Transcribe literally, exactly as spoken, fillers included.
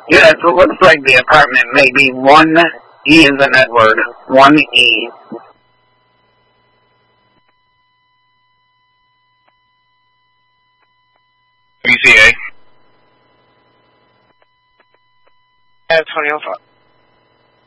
Yes, it looks like the apartment may be one E is in Edward. One E. B C A. Yeah, twenty oh five.